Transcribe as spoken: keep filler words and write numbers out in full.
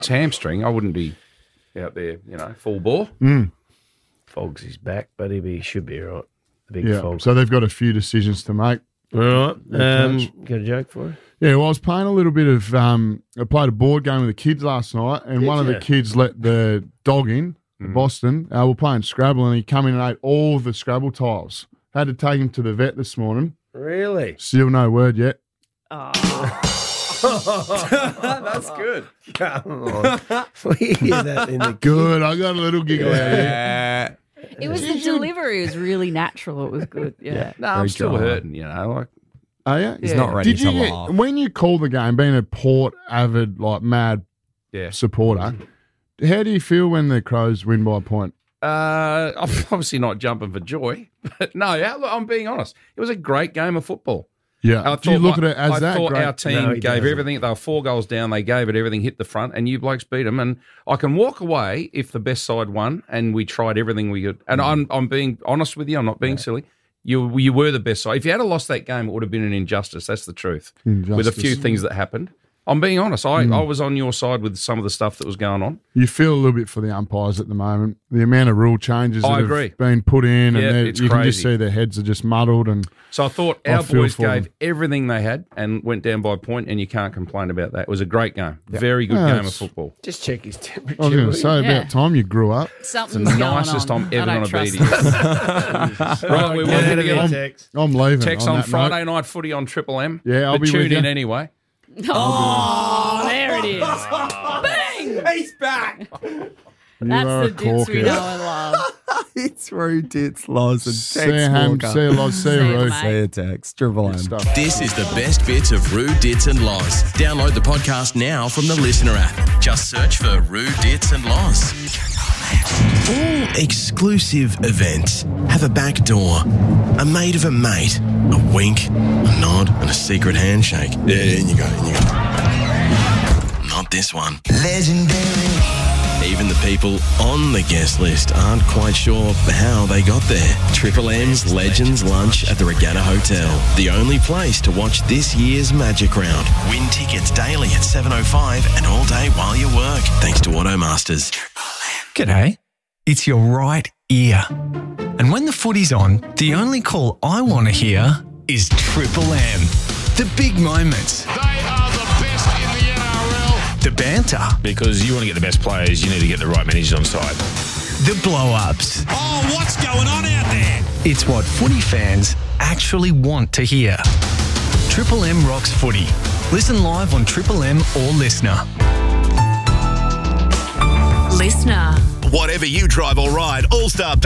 hamstring, I wouldn't be out there, you know, full bore. Mm. Fogs is back, but he be, should be all right. The big Yeah. Fog. So they've got a few decisions to make. All right. Um, got a joke for us? Yeah, well, I was playing a little bit of. Um, I played a board game with the kids last night, and Did one of ya? the kids let the dog in, Mm. Boston. Uh, we're playing Scrabble, and he come in and ate all the Scrabble tiles. Had to take him to the vet this morning. Really? Still no word yet. That's good. Come on. We hear that in the Good. I got a little giggle out of it. Yeah. It was the delivery. It was really natural. It was good. Yeah. No, I'm Very still dry. hurting, you know. Like, Oh, yeah? He's not ready Did you to get, laugh. when you call the game, being a Port avid, like mad yeah. supporter, how do you feel when the Crows win by a point? Uh, I'm obviously not jumping for joy, but no, yeah, look, I'm being honest. It was a great game of football. Yeah. I Do you thought look my- at it as I that? thought Great? our team No, he gave doesn't. everything. They were four goals down. They gave it everything, hit the front, and you blokes beat them. And I can walk away if the best side won, and we tried everything we could. And I'm I'm being honest with you. I'm not being silly. You you were the best side. If you had lost that game, it would have been an injustice. That's the truth. With a few Injustice. things that happened. I'm being honest. I, I was on your side with some of the stuff that was going on. You feel a little bit for the umpires at the moment. The amount of rule changes that I agree. have been put in, Yeah, and they're- it's you can just crazy. see their heads are just muddled. And So I thought I our feel boys for gave them. everything they had and went down by a point, and you can't complain about that. It was a great game. Very good Yeah, game of it's- football. Just check his temperature. I was going to will you? say, Yeah. about time you grew up. Something's It's the going nicest on. I'm ever I don't going to be trust to you. this. Right, we Get want out to of get here, on Tex. I'm leaving. text on, on that Friday note. night footy on Triple M. Yeah, I'll but be tune with in you. anyway. Oh, there it is. Bang! He's back. You That's are the a dits we corker. know and love. It's Roo Dits, Loz, and See Tex you, Ham. Walker. See you, Loz. See See you, you, Ruth. mate. See you, Tex. Triple M. Stuff. This is the best bits of Roo, Dits and Loz. Download the podcast now from the Listener app. Just search for Roo, Dits and Loz. All exclusive events have a back door, a mate of a mate, a wink, a nod, and a secret handshake. Yeah, in you go, in you go. Not this one. Legendary. Even the people on the guest list aren't quite sure how they got there. Triple M's Legends Lunch at the Regatta Hotel. The only place to watch this year's Magic Round. Win tickets daily at seven oh five and all day while you work. Thanks to Automasters. G'day. It's your right ear. And when the footy's on, the only call I want to hear is Triple M. The big moments. They are the best in the N R L. The banter. Because you want to get the best players, you need to get the right managers on side. The blow-ups. Oh, what's going on out there? It's what footy fans actually want to hear. Triple M rocks footy. Listen live on Triple M or Listener. Listener. Whatever you drive or ride, All-Star